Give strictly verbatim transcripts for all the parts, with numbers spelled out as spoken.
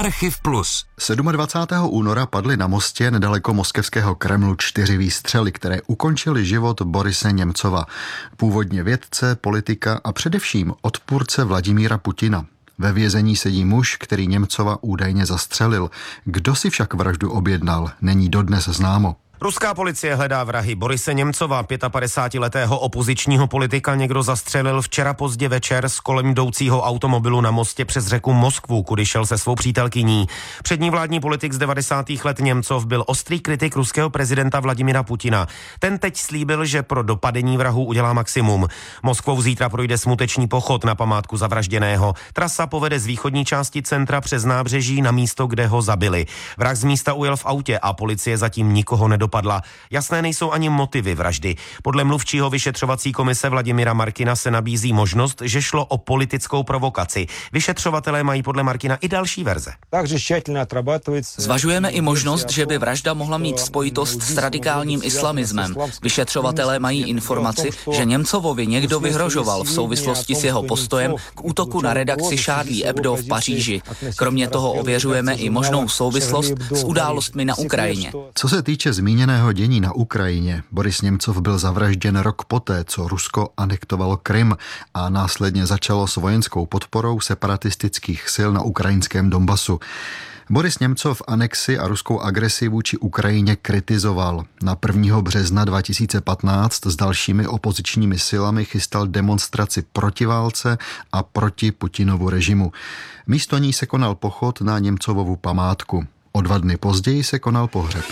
Archiv Plus. dvacátého sedmého února padly na mostě nedaleko moskevského Kremlu čtyři výstřely, které ukončily život Borise Němcova, původně vědce, politika a především odpůrce Vladimíra Putina. Ve vězení sedí muž, který Němcova údajně zastřelil. Kdo si však vraždu objednal, není dodnes známo. Ruská policie hledá vrahy Borise Němcova, pětapadesátiletého opozičního politika, někdo zastřelil včera pozdě večer z kolem jdoucího automobilu na mostě přes řeku Moskvu, kudy šel se svou přítelkyní. Přední vládní politik z devadesátých let Němcov byl ostrý kritik ruského prezidenta Vladimira Putina. Ten teď slíbil, že pro dopadení vrahů udělá maximum. Moskvou zítra projde smuteční pochod na památku zavražděného. Trasa povede z východní části centra přes nábřeží na místo, kde ho zabili. Vrah z místa ujel v autě a policie zatím nikoho nedopadla. Jasné nejsou ani motivy vraždy. Podle mluvčího vyšetřovací komise Vladimíra Markina se nabízí možnost, že šlo o politickou provokaci. Vyšetřovatelé mají podle Markina i další verze. Zvažujeme i možnost, že by vražda mohla mít spojitost s radikálním islamismem. Vyšetřovatelé mají informaci, že Němcovovi někdo vyhrožoval v souvislosti s jeho postojem k útoku na redakci Charlie Hebdo v Paříži. Kromě toho ověřujeme i možnou souvislost s událostmi na Ukrajině. Co se týče zmíněného dění na Ukrajině, Boris Němcov byl zavražděn rok poté, co Rusko anektovalo Krym a následně začalo s vojenskou podporou separatistických sil na ukrajinském Donbasu. Boris Němcov anexi a ruskou agresi vůči Ukrajině kritizoval. Na prvního března dva tisíce patnáct s dalšími opozičními silami chystal demonstraci proti válce a proti Putinovu režimu. Místo ní se konal pochod na Němcovovu památku. O dva dny později se konal pohřeb.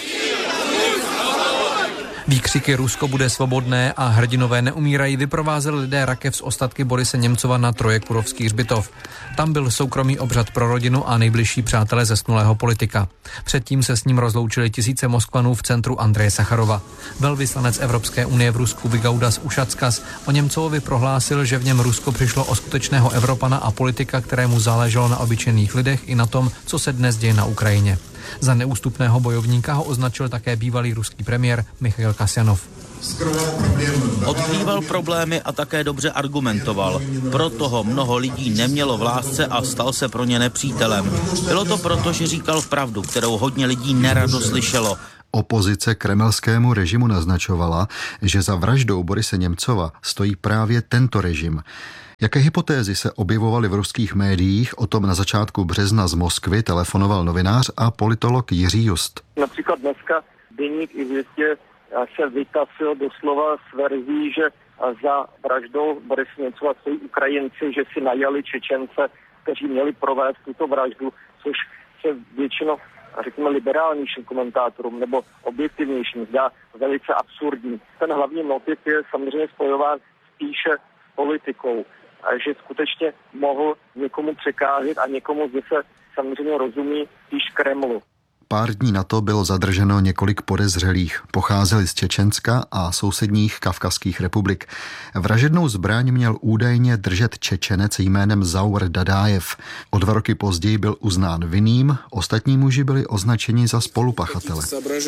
Výkřiky Rusko bude svobodné a hrdinové neumírají vyprovázeli lidé rakev z ostatky Borise Němcova na Trojekurovský hřbitov. Tam byl soukromý obřad pro rodinu a nejbližší přátelé zesnulého politika. Předtím se s ním rozloučili tisíce Moskvanů v centru Andreje Sacharova. Velvyslanec Evropské unie v Rusku Vigaudas Ušackas o Němcovovi prohlásil, že v něm Rusko přišlo o skutečného Evropana a politika, kterému záleželo na obyčejných lidech i na tom, co se dnes děje na Ukrajině. Za neústupného bojovníka ho označil také bývalý ruský premiér Michail Kasjanov. Odkrýval problémy a také dobře argumentoval. Proto ho mnoho lidí nemělo v lásce a stal se pro ně nepřítelem. Bylo to proto, že říkal pravdu, kterou hodně lidí nerado slyšelo. Opozice kremelskému režimu naznačovala, že za vraždou Borise Němcova stojí právě tento režim. Jaké hypotézy se objevovaly v ruských médiích, o tom na začátku března z Moskvy telefonoval novinář a politolog Jiří Just. Například dneska deník Izvěstě se vytasil doslova s verzí, že za vraždou Borise Němcova stojí Ukrajinci, že si najali Čečence, kteří měli provést tuto vraždu, což se většinou, řekněme, liberálnějším komentátorům nebo objektivnějším zdá velice absurdní. Ten hlavní motiv je samozřejmě spojován spíše s politikou, a že skutečně mohl někomu překázat a někomu, kdo se samozřejmě rozumí spíš Kremlu. Pár dní na to bylo zadrženo několik podezřelých. Pocházeli z Čečenska a sousedních kavkazských republik. Vražednou zbraň měl údajně držet Čečenec jménem Zaur Dadájev. O dva roky později byl uznán vinným, ostatní muži byli označeni za spolupachatele.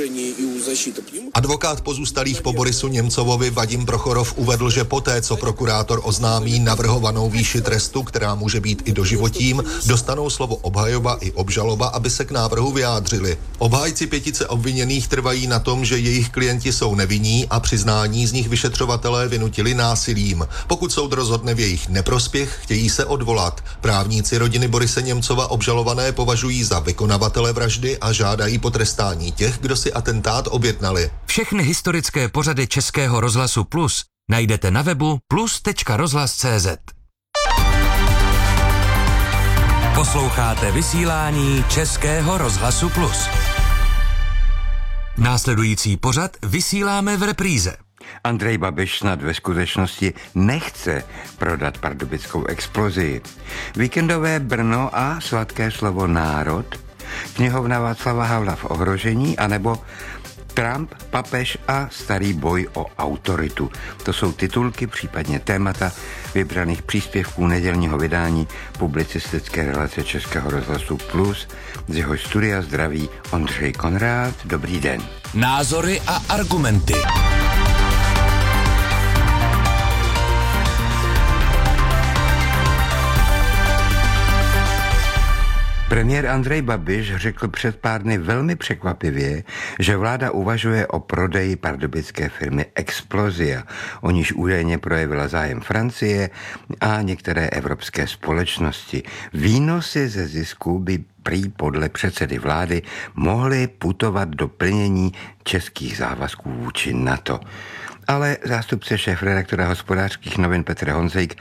Advokát pozůstalých po Borisu Němcovovi Vadim Prochorov uvedl, že poté, co prokurátor oznámí navrhovanou výši trestu, která může být i doživotím, dostanou slovo obhajoba i obžaloba, aby se k návrhu vyjádřili. Obhájci pětice obviněných trvají na tom, že jejich klienti jsou nevinní a přiznání z nich vyšetřovatelé vynutili násilím. Pokud soud rozhodne v jejich neprospěch, chtějí se odvolat. Právníci rodiny Borise Němcova obžalované považují za vykonavatele vraždy a žádají potrestání těch, kdo si atentát objednali. Všechny historické pořady Českého rozhlasu Plus najdete na webu plus tečka rozhlas tečka cé zet. Posloucháte vysílání Českého rozhlasu Plus. Následující pořad vysíláme v repríze. Andrej Babiš snad ve skutečnosti nechce prodat pardubickou explozii. Víkendové Brno a sladké slovo národ, knihovna Václava Havla v ohrožení, anebo Trump, papež a starý boj o autoritu. To jsou titulky, případně témata vybraných příspěvků nedělního vydání publicistické relace Českého rozhlasu Plus. Z jeho studia zdraví Ondřej Konrád. Dobrý den. Názory a argumenty. Premiér Andrej Babiš řekl před pár dny velmi překvapivě, že vláda uvažuje o prodeji pardubické firmy Explosia, o níž údajně projevila zájem Francie a některé evropské společnosti. Výnosy ze zisku by prý podle předsedy vlády mohly putovat do plnění českých závazků vůči NATO. Ale zástupce šéfredaktora Hospodářských novin Petr Honzejk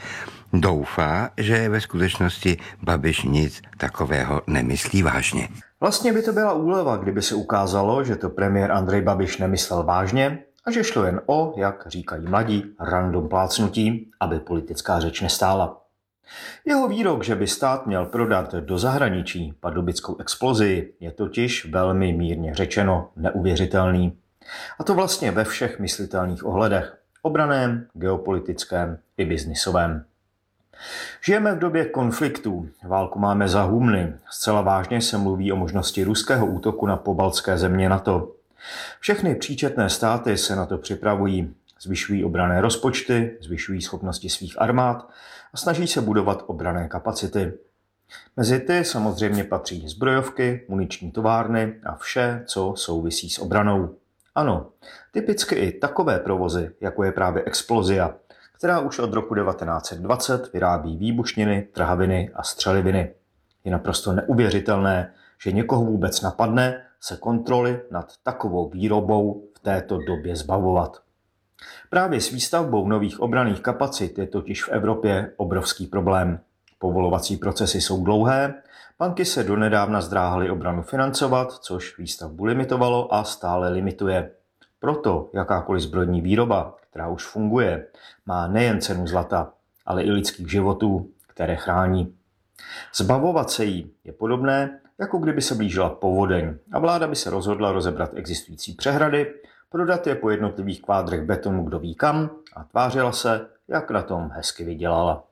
doufá, že ve skutečnosti Babiš nic takového nemyslí vážně. Vlastně by to byla úleva, kdyby se ukázalo, že to premiér Andrej Babiš nemyslel vážně a že šlo jen o, jak říkají mladí, random plácnutí, aby politická řeč nestála. Jeho výrok, že by stát měl prodat do zahraničí pardubickou Explosii, je totiž velmi mírně řečeno neuvěřitelný. A to vlastně ve všech myslitelných ohledech. Obraném, geopolitickém i biznisovém. Žijeme v době konfliktů, válku máme za humny, zcela vážně se mluví o možnosti ruského útoku na pobaltské země NATO. Všechny příčetné státy se na to připravují, zvyšují obranné rozpočty, zvyšují schopnosti svých armád a snaží se budovat obranné kapacity. Mezi ty samozřejmě patří zbrojovky, muniční továrny a vše, co souvisí s obranou. Ano, typicky i takové provozy, jako je právě Explosia, která už od roku devatenáct set dvacet vyrábí výbušniny, trhaviny a střeliviny. Je naprosto neuvěřitelné, že někoho vůbec napadne se kontroly nad takovou výrobou v této době zbavovat. Právě s výstavbou nových obranných kapacit je totiž v Evropě obrovský problém. Povolovací procesy jsou dlouhé, banky se donedávna zdráhaly obranu financovat, což výstavbu limitovalo a stále limituje. Proto jakákoliv zbrojní výroba, která už funguje, má nejen cenu zlata, ale i lidských životů, které chrání. Zbavovat se jí je podobné, jako kdyby se blížila povodeň a vláda by se rozhodla rozebrat existující přehrady, prodat je po jednotlivých kvádrech betonu kdo ví kam a tvářila se, jak na tom hezky vydělala.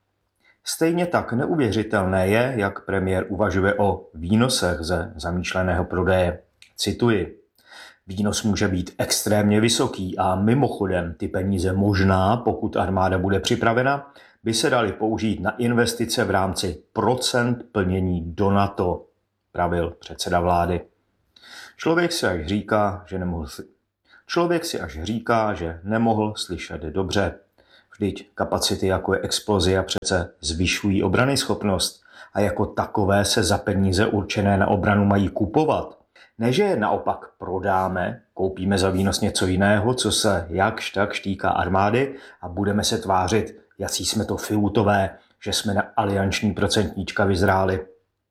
Stejně tak neuvěřitelné je, jak premiér uvažuje o výnosech ze zamýšleného prodeje. Cituji. Výnos může být extrémně vysoký a mimochodem ty peníze možná, pokud armáda bude připravena, by se daly použít na investice v rámci procent plnění do NATO, pravil předseda vlády. Člověk si až říká, že nemohl, člověk si až říká, že nemohl slyšet dobře. Vždyť kapacity jako je Explosia přece zvyšují obranyschopnost a jako takové se za peníze určené na obranu mají kupovat. Ne, že je naopak prodáme, koupíme za výnos něco jiného, co se jakž takž týká armády a budeme se tvářit, jací jsme to fiutové, že jsme na alianční procentníčka vyzráli.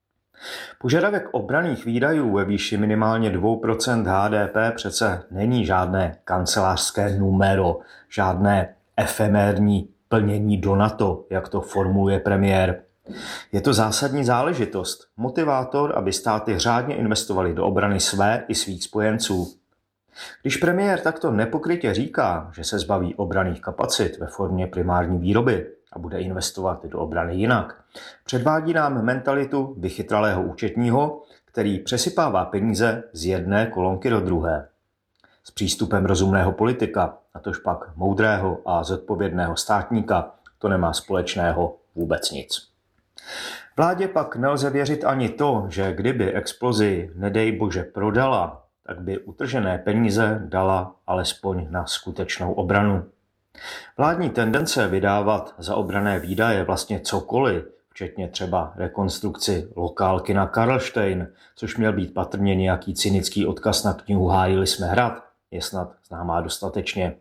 Požadavek obranných výdajů ve výši minimálně dvě procenta H D P přece není žádné kancelářské numero, žádné efemérní plnění do NATO, jak to formuluje premiér. Je to zásadní záležitost, motivátor, aby státy řádně investovaly do obrany své i svých spojenců. Když premiér takto nepokrytě říká, že se zbaví obranných kapacit ve formě primární výroby a bude investovat do obrany jinak, předvádí nám mentalitu vychytralého účetního, který přesypává peníze z jedné kolonky do druhé. S přístupem rozumného politika, natož pak moudrého a zodpovědného státníka, to nemá společného vůbec nic. Vládě pak nelze věřit ani to, že kdyby Explosii nedej bože prodala, tak by utržené peníze dala alespoň na skutečnou obranu. Vládní tendence vydávat za obranné výdaje vlastně cokoliv, včetně třeba rekonstrukci lokálky na Karlštejn, což měl být patrně nějaký cynický odkaz na knihu Hájili jsme hrad, je snad známá dostatečně.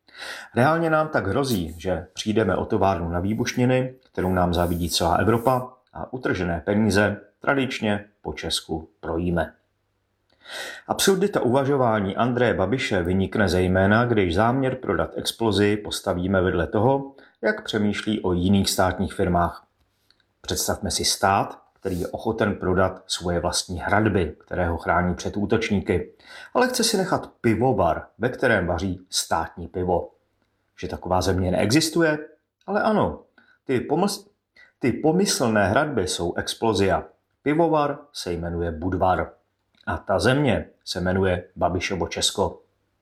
Reálně nám tak hrozí, že přijdeme o továrnu na výbušniny, kterou nám závidí celá Evropa, a utržené peníze tradičně po Česku projíme. Absurdita uvažování Andreje Babiše vynikne zejména, když záměr prodat Explosii postavíme vedle toho, jak přemýšlí o jiných státních firmách. Představme si stát, který je ochoten prodat svoje vlastní hradby, které ho chrání před útočníky, ale chce si nechat pivovar, ve kterém vaří státní pivo. Že taková země neexistuje? Ale ano, ty, pomysl... ty pomyslné hradby jsou Explosia. Pivovar se jmenuje Budvar. A ta země se jmenuje Babišovo Česko.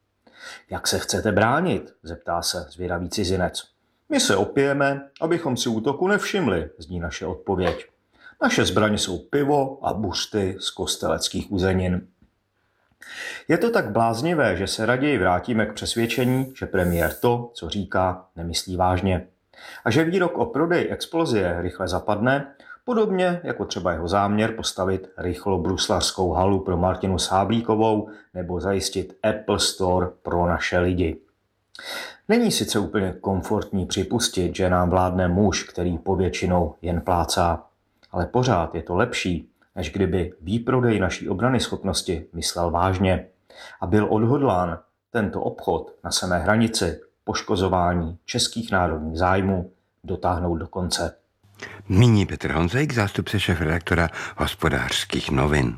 Jak se chcete bránit? Zeptá se zvědavý cizinec. My se opijeme, abychom si útoku nevšimli, zní naše odpověď. Naše zbraně jsou pivo a buřty z kosteleckých uzenin. Je to tak bláznivé, že se raději vrátíme k přesvědčení, že premiér to, co říká, nemyslí vážně. A že výrok o prodeji explozie rychle zapadne, podobně jako třeba jeho záměr postavit rychlo bruslařskou halu pro Martinu Sáblíkovou nebo zajistit Apple Store pro naše lidi. Není sice úplně komfortní připustit, že nám vládne muž, který povětšinou jen plácá, ale pořád je to lepší, než kdyby výprodej naší obranyschopnosti myslel vážně a byl odhodlán tento obchod na samé hranici poškozování českých národních zájmů dotáhnout do konce. Míní Petr Honzejk, zástupce šéfredaktora Hospodářských novin.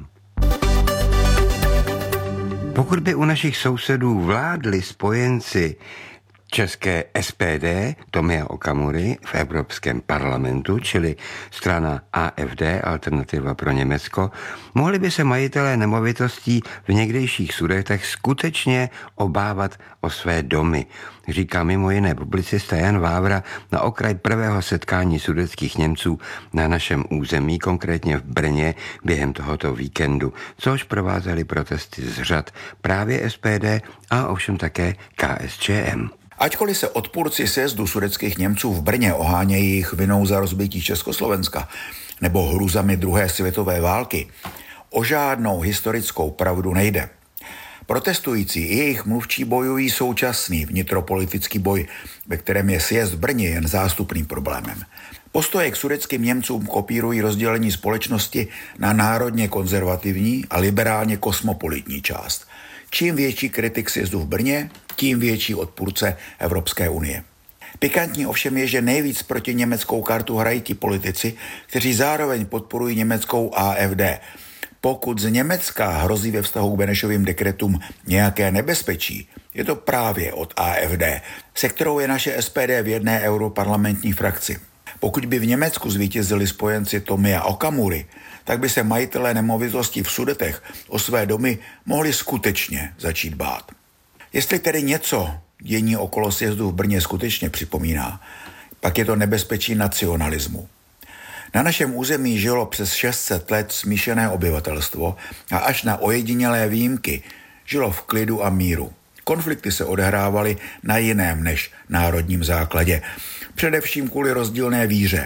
Pokud by u našich sousedů vládli spojenci české S P D Tomia Okamury v Evropském parlamentu, čili strana A F D, Alternativa pro Německo, mohli by se majitelé nemovitostí v někdejších Sudetech skutečně obávat o své domy, říká mimo jiné publicista Jan Vávra na okraj prvého setkání sudetských Němců na našem území, konkrétně v Brně během tohoto víkendu, což provázely protesty z řad právě S P D a ovšem také K S Č M. Ačkoliv se odpůrci sjezdu sudetských Němců v Brně ohánějí jejich vinou za rozbití Československa nebo hrůzami druhé světové války, o žádnou historickou pravdu nejde. Protestující i jejich mluvčí bojují současný vnitropolitický boj, ve kterém je sjezd v Brně jen zástupným problémem. Postoje k sudetským Němcům kopírují rozdělení společnosti na národně konzervativní a liberálně kosmopolitní část. Čím větší kritik sjezdu v Brně, tím větší odpůrce Evropské unie. Pikantní ovšem je, že nejvíc proti německou kartu hrají ti politici, kteří zároveň podporují německou A F D. Pokud z Německa hrozí ve vztahu k Benešovým dekretům nějaké nebezpečí, je to právě od A F D, se kterou je naše S P D v jedné europarlamentní frakci. Pokud by v Německu zvítězili spojenci Tomia Okamury, tak by se majitelé nemovitostí v Sudetech o své domy mohli skutečně začít bát. Jestli tedy něco dění okolo sjezdu v Brně skutečně připomíná, pak je to nebezpečí nacionalismu. Na našem území žilo přes šest set let smíšené obyvatelstvo a až na ojedinělé výjimky žilo v klidu a míru. Konflikty se odehrávaly na jiném než národním základě, především kvůli rozdílné víře.